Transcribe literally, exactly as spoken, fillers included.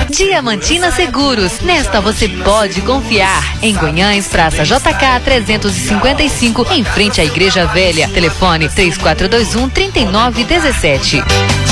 Diamantina Seguros, nesta você pode confiar. Em Goiânia, Praça J K trezentos e cinquenta e cinco, em frente à Igreja Velha. Telefone três quatro dois um, três nove um sete.